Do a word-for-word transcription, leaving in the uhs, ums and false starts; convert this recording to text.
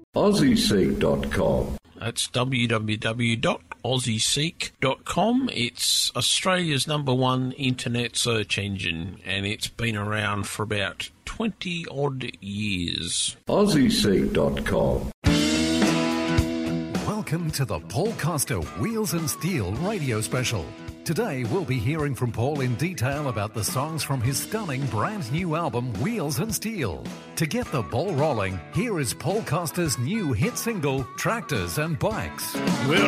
Aussie Seek dot com. That's w w w dot aussie seek dot com. It's Australia's number one internet search engine, and it's been around for about twenty odd years. Aussie Seek dot com. Welcome to the Paul Coster Wheels and Steel radio special. Today we'll be hearing from Paul in detail about the songs from his stunning brand new album Wheels and Steel. To get the ball rolling, here is Paul Coster's new hit single, Tractors and Bikes. Well,